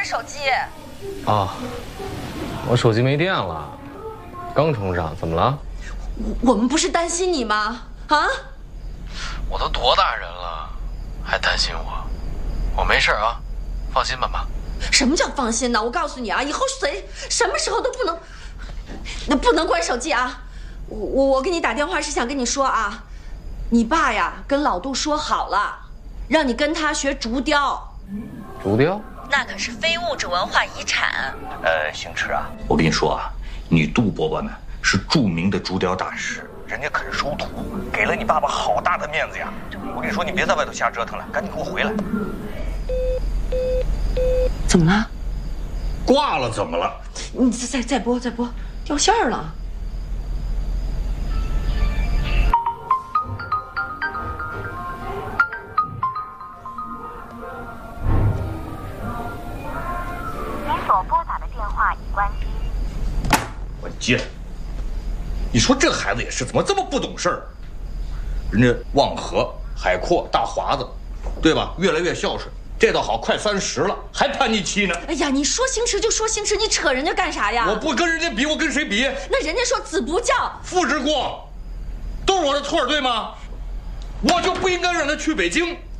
这手机。 啊，我手机没电了，刚充上，怎么了？ 我们不是担心你吗？啊？ 我都多大人了，还担心我？我没事啊，放心吧，妈。 什么叫放心呢？我告诉你啊，以后什么时候都不能关手机啊！我给你打电话是想跟你说啊，你爸呀跟老杜说好了，让你跟他学竹雕。 竹雕？ 那可是非物质文化遗产。 星驰啊，我跟你说啊，你杜伯伯呢是著名的竹雕大师，人家可是收徒，给了你爸爸好大的面子呀。我跟你说，你别在外头瞎折腾了，赶紧给我回来。 怎么了？ 挂了怎么了？ 你再拨，掉线了。 您所拨打的电话已关机。 我接。你说这孩子也是，怎么这么不懂事儿？人家望河、海阔、大华子，对吧？越来越孝顺。这倒好，快30了，还叛逆期呢。 哎呀，你说星驰就说星驰，你扯人家干啥呀？ 我不跟人家比，我跟谁比？ 那人家说子不教， 父之过，都是我的错，对吗？我就不应该让他去北京。